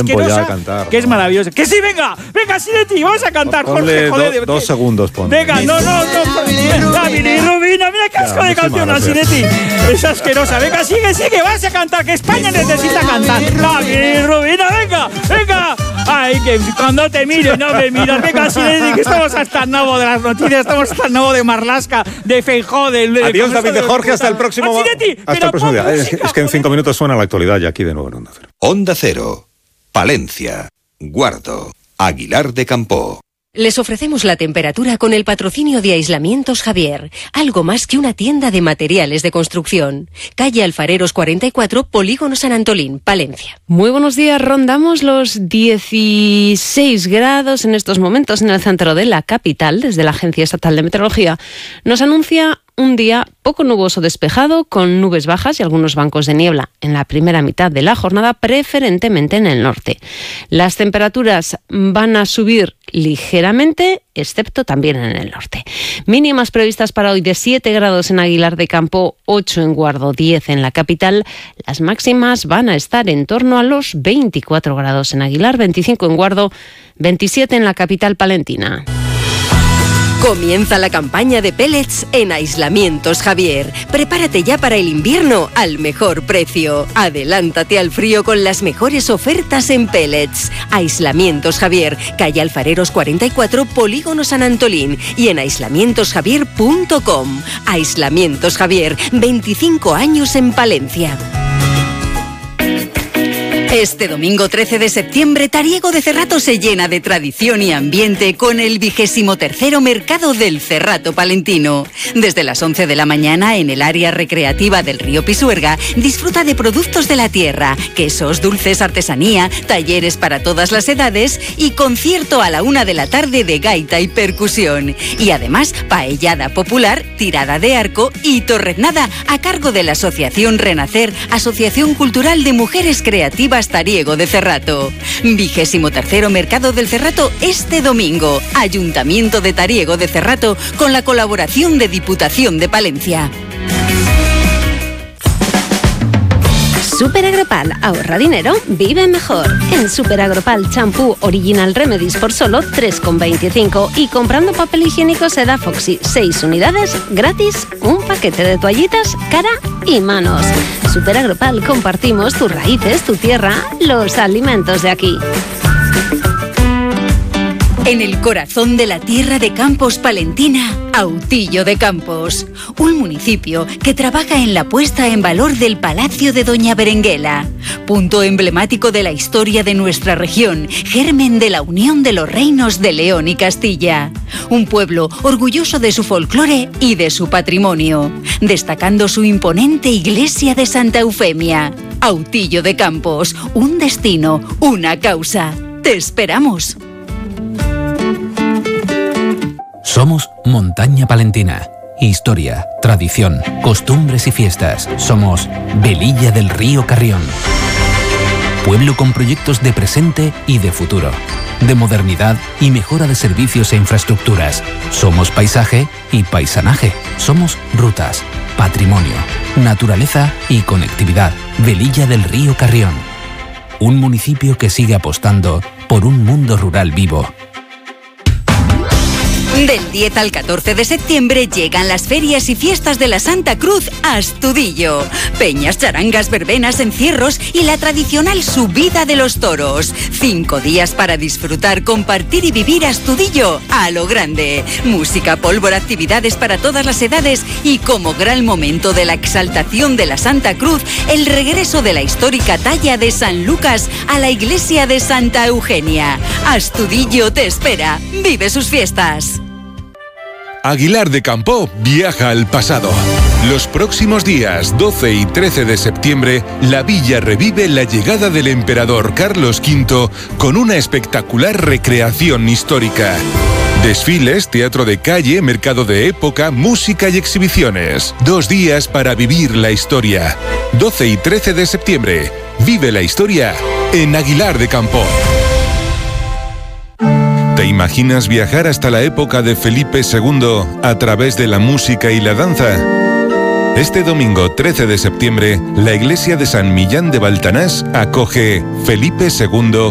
tiempo asquerosa, ya a cantar. que es maravillosa. ¡Que sí, venga! ¡Venga, Sinetti! ¡Vamos a cantar, Ponle Jorge! Joder, 2 segundos, ponle. Venga, no. La bilirrubina, mira qué asco de canción, la Sinetti. Es asquerosa. Venga, sigue, vas a cantar, que España necesita cantar. La bilirrubina, venga. Ay, que cuando te mire, no me miras. Venga, Sinetti, que estamos hasta el nabo de las noticias, estamos hasta el nabo de Marlaska, de Feijóo, Adiós, David de Jorge, hasta el próximo día. Es que en 5 minutos suena la actualidad y aquí de nuevo en Onda Cero. Onda Cero, Palencia, Guardo, Aguilar de Campoo. Les ofrecemos la temperatura con el patrocinio de Aislamientos Javier, algo más que una tienda de materiales de construcción. Calle Alfareros 44, Polígono San Antolín, Palencia. Muy buenos días, rondamos los 16 grados en estos momentos en el centro de la capital. Desde la Agencia Estatal de Meteorología nos anuncia un día poco nuboso despejado, con nubes bajas y algunos bancos de niebla en la primera mitad de la jornada, preferentemente en el norte. Las temperaturas van a subir ligeramente, excepto también en el norte. Mínimas previstas para hoy de 7 grados en Aguilar de Campoo, 8 en Guardo, 10 en la capital. Las máximas van a estar en torno a los 24 grados en Aguilar, 25 en Guardo, 27 en la capital palentina. Comienza la campaña de pellets en Aislamientos Javier. Prepárate ya para el invierno al mejor precio. Adelántate al frío con las mejores ofertas en pellets. Aislamientos Javier, calle Alfareros 44, Polígono San Antolín, y en aislamientosjavier.com. Aislamientos Javier, 25 años en Palencia. Este domingo 13 de septiembre, Tariego de Cerrato se llena de tradición y ambiente con el 23º Mercado del Cerrato Palentino. Desde las 11 de la mañana, en el área recreativa del río Pisuerga, disfruta de productos de la tierra, quesos, dulces, artesanía, talleres para todas las edades y concierto a la 1 de la tarde de gaita y percusión. Y además, paellada popular, tirada de arco y torreznada a cargo de la Asociación Renacer, Asociación Cultural de Mujeres Creativas Tariego de Cerrato. 23º Mercado del Cerrato este domingo. Ayuntamiento de Tariego de Cerrato con la colaboración de Diputación de Palencia. Super Agropal, ahorra dinero, vive mejor. En Super Agropal, champú Original Remedies por solo 3,25 y comprando papel higiénico Seda Foxy 6 unidades, gratis un paquete de toallitas, cara y manos. Super Agropal, compartimos tus raíces, tu tierra, los alimentos de aquí. En el corazón de la tierra de Campos palentina, Autillo de Campos, un municipio que trabaja en la puesta en valor del Palacio de Doña Berenguela, punto emblemático de la historia de nuestra región, germen de la unión de los reinos de León y Castilla. Un pueblo orgulloso de su folclore y de su patrimonio, destacando su imponente iglesia de Santa Eufemia. Autillo de Campos, un destino, una causa. ¡Te esperamos! Somos Montaña Palentina. Historia, tradición, costumbres y fiestas. Somos Velilla del Río Carrión. Pueblo con proyectos de presente y de futuro, de modernidad y mejora de servicios e infraestructuras. Somos paisaje y paisanaje. Somos rutas, patrimonio, naturaleza y conectividad. Velilla del Río Carrión. Un municipio que sigue apostando por un mundo rural vivo. Del 10 al 14 de septiembre llegan las ferias y fiestas de la Santa Cruz a Astudillo. Peñas, charangas, verbenas, encierros y la tradicional subida de los toros. 5 días para disfrutar, compartir y vivir Astudillo a lo grande. Música, pólvora, actividades para todas las edades y como gran momento de la exaltación de la Santa Cruz, el regreso de la histórica talla de San Lucas a la iglesia de Santa Eugenia. Astudillo te espera. Vive sus fiestas. Aguilar de Campoo viaja al pasado. Los próximos días 12 y 13 de septiembre, la villa revive la llegada del emperador Carlos V con una espectacular recreación histórica. Desfiles, teatro de calle, mercado de época, música y exhibiciones. 2 días para vivir la historia. 12 y 13 de septiembre, vive la historia en Aguilar de Campoo. ¿Te imaginas viajar hasta la época de Felipe II a través de la música y la danza? Este domingo 13 de septiembre, la iglesia de San Millán de Baltanás acoge Felipe II